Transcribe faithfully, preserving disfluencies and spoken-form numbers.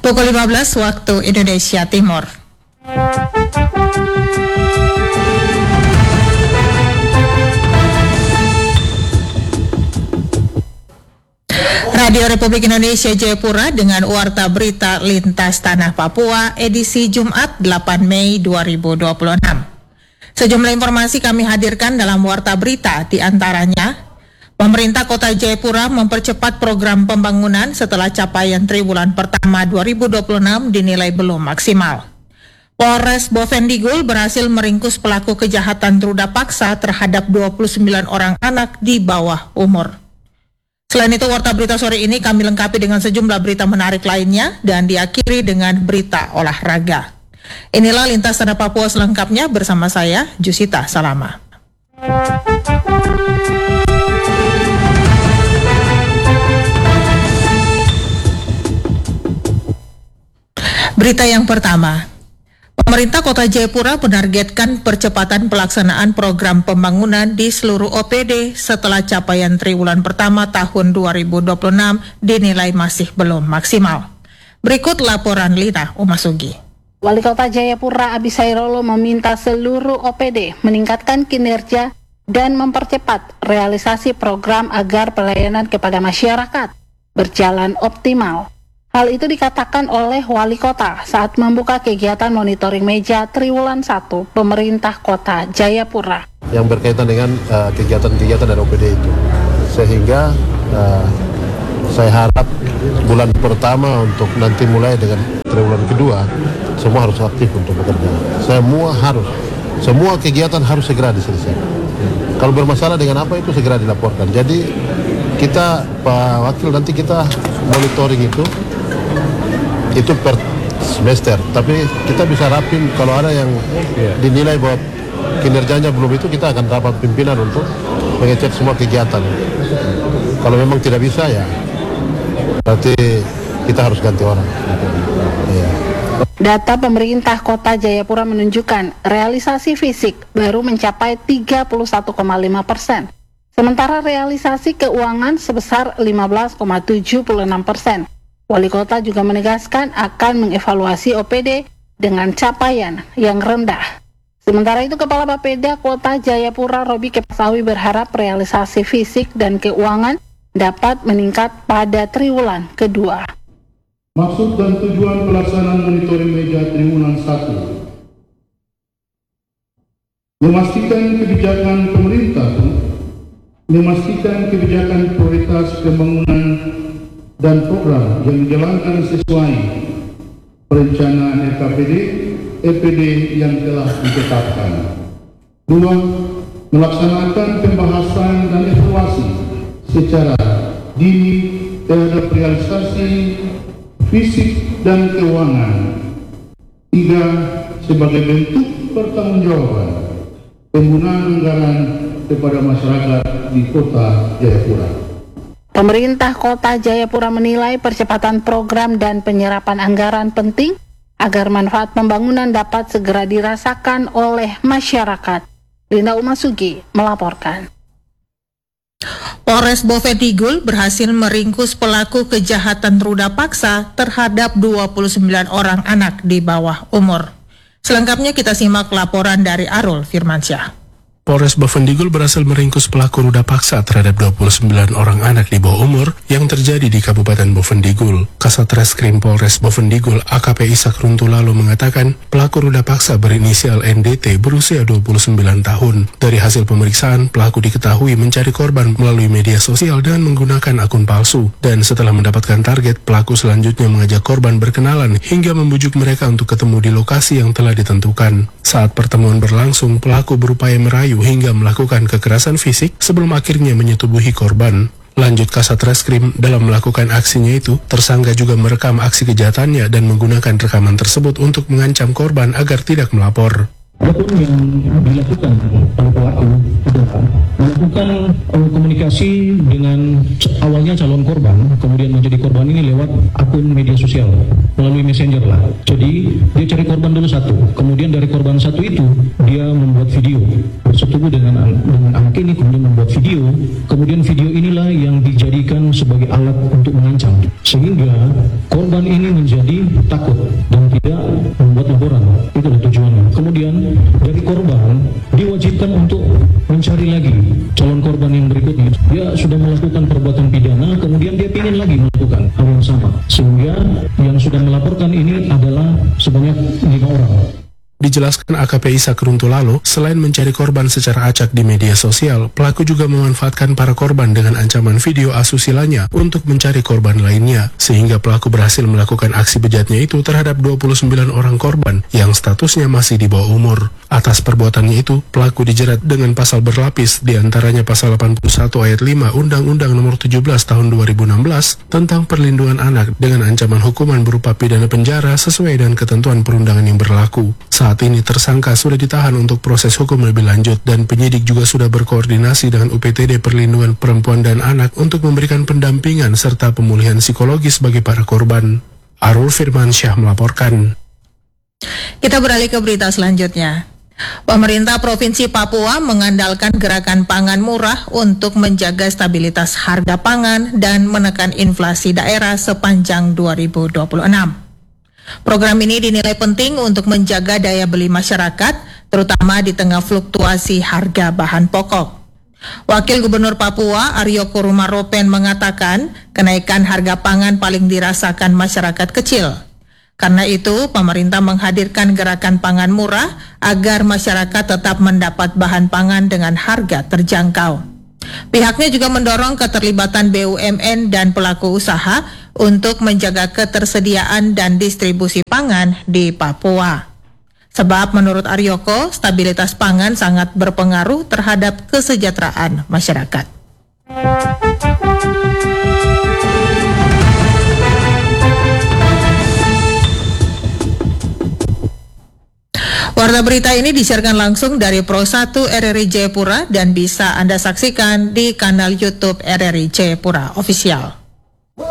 Pukul lima belas waktu Indonesia Timur. Radio Republik Indonesia Jayapura dengan Warta Berita Lintas Tanah Papua edisi Jumat delapan Mei dua ribu dua puluh enam. Sejumlah informasi kami hadirkan dalam Warta Berita, di antaranya pemerintah Kota Jayapura mempercepat program pembangunan setelah capaian triwulan pertama dua ribu dua puluh enam dinilai belum maksimal. Polres Bovendigul berhasil meringkus pelaku kejahatan ruda paksa terhadap dua puluh sembilan orang anak di bawah umur. Selain itu, Warta Berita sore ini kami lengkapi dengan sejumlah berita menarik lainnya dan diakhiri dengan berita olahraga. Inilah Lintas Tanah Papua selengkapnya bersama saya, Jusita Salama. Berita yang pertama, pemerintah Kota Jayapura menargetkan percepatan pelaksanaan program pembangunan di seluruh O P D setelah capaian triwulan pertama tahun dua ribu dua puluh enam dinilai masih belum maksimal. Berikut laporan Lina Umasugi. Wali Kota Jayapura Abis Hairolo meminta seluruh O P D meningkatkan kinerja dan mempercepat realisasi program agar pelayanan kepada masyarakat berjalan optimal. Hal itu dikatakan oleh Wali Kota saat membuka kegiatan monitoring meja Triwulan satu Pemerintah Kota Jayapura. Yang berkaitan dengan uh, kegiatan-kegiatan dari O P D itu. Sehingga uh, saya harap bulan pertama untuk nanti mulai dengan triwulan kedua, semua harus aktif untuk bekerja. Semua harus, semua kegiatan harus segera diselesaikan. Kalau bermasalah dengan apa itu segera dilaporkan. Jadi kita, Pak Wakil, nanti kita monitoring itu, itu per semester, tapi kita bisa rapim kalau ada yang dinilai bahwa kinerjanya belum itu, kita akan rapat pimpinan untuk mengecek semua kegiatan. Kalau memang tidak bisa, ya berarti kita harus ganti orang. Ya. Data pemerintah Kota Jayapura menunjukkan realisasi fisik baru mencapai tiga puluh satu koma lima persen, sementara realisasi keuangan sebesar lima belas koma tujuh enam persen. Wali Kota juga menegaskan akan mengevaluasi O P D dengan capaian yang rendah. Sementara itu, Kepala Bapeda Kota Jayapura Robi Kepasawi berharap realisasi fisik dan keuangan dapat meningkat pada triwulan kedua. Maksud dan tujuan pelaksanaan monitoring meja Triwulan satu, memastikan kebijakan pemerintah, memastikan kebijakan prioritas pembangunan dan program yang dijalankan sesuai perencanaan R K P D, E P D yang telah ditetapkan. Dua, melaksanakan pembahasan dan evaluasi secara dini terhadap realisasi fisik dan keuangan. Tiga, sebagai bentuk pertanggungjawaban penggunaan anggaran kepada masyarakat di Kota Jayapura. Pemerintah Kota Jayapura menilai percepatan program dan penyerapan anggaran penting agar manfaat pembangunan dapat segera dirasakan oleh masyarakat. Linda Umasugi melaporkan. Polres Bovendigul berhasil meringkus pelaku kejahatan ruda paksa terhadap dua puluh sembilan orang anak di bawah umur. Selengkapnya kita simak laporan dari Arul Firmansyah. Polres Bovendigul berhasil meringkus pelaku ruda paksa terhadap dua puluh sembilan orang anak di bawah umur yang terjadi di Kabupaten Bovendigul. Kasat Reskrim Polres Bovendigul A K P Ishak Runtulalo mengatakan pelaku ruda paksa berinisial N D T berusia dua puluh sembilan tahun. Dari hasil pemeriksaan, pelaku diketahui mencari korban melalui media sosial dan menggunakan akun palsu. Dan setelah mendapatkan target, pelaku selanjutnya mengajak korban berkenalan hingga membujuk mereka untuk ketemu di lokasi yang telah ditentukan. Saat pertemuan berlangsung, pelaku berupaya merayu hingga melakukan kekerasan fisik sebelum akhirnya menyetubuhi korban. Lanjut Kasat Reskrim, dalam melakukan aksinya itu, tersangka juga merekam aksi kejahatannya dan menggunakan rekaman tersebut untuk mengancam korban agar tidak melapor. Adapun yang dilakukan oleh pelaku adalah melakukan uh, komunikasi dengan awalnya calon korban, kemudian menjadi korban ini lewat akun media sosial melalui messenger lah. Jadi dia cari korban dulu satu, kemudian dari korban satu itu dia membuat video bersetubuh dengan dengan anak ini, kemudian membuat video, kemudian video inilah yang dijadikan sebagai alat untuk mengancam, sehingga korban ini menjadi takut dan tidak membuat laporan. Itulah tujuannya. Kemudian dari korban diwajibkan untuk mencari lagi calon korban yang berikutnya. Dia sudah melakukan perbuatan pidana, kemudian dia ingin lagi melakukan hal yang sama, sehingga yang sudah melaporkan ini adalah sebanyak lima orang. Dijelaskan A K P I Sakruntulallo, selain mencari korban secara acak di media sosial, pelaku juga memanfaatkan para korban dengan ancaman video asustilanya untuk mencari korban lainnya, sehingga pelaku berhasil melakukan aksi bejatnya itu terhadap dua puluh sembilan orang korban yang statusnya masih di bawah umur. Atas perbuatannya itu, pelaku dijerat dengan pasal berlapis, diantaranya pasal delapan puluh satu ayat lima Undang-Undang Nomor tujuh belas Tahun dua ribu enam belas tentang perlindungan anak dengan ancaman hukuman berupa pidana penjara sesuai dengan ketentuan perundangan yang berlaku. Saat ini tersangka sudah ditahan untuk proses hukum lebih lanjut dan penyidik juga sudah berkoordinasi dengan U P T D Perlindungan Perempuan dan Anak untuk memberikan pendampingan serta pemulihan psikologis bagi para korban. Arul Firmansyah melaporkan. Kita beralih ke berita selanjutnya. Pemerintah Provinsi Papua mengandalkan gerakan pangan murah untuk menjaga stabilitas harga pangan dan menekan inflasi daerah sepanjang dua ribu dua puluh enam. Program ini dinilai penting untuk menjaga daya beli masyarakat, terutama di tengah fluktuasi harga bahan pokok. Wakil Gubernur Papua Aryo Kurumaropen mengatakan kenaikan harga pangan paling dirasakan masyarakat kecil. Karena itu, pemerintah menghadirkan gerakan pangan murah agar masyarakat tetap mendapat bahan pangan dengan harga terjangkau. Pihaknya juga mendorong keterlibatan B U M N dan pelaku usaha untuk menjaga ketersediaan dan distribusi pangan di Papua. Sebab menurut Aryoko, stabilitas pangan sangat berpengaruh terhadap kesejahteraan masyarakat. Warta berita ini disiarkan langsung dari Pro satu R R I Jayapura dan bisa Anda saksikan di kanal YouTube R R I Jayapura Official.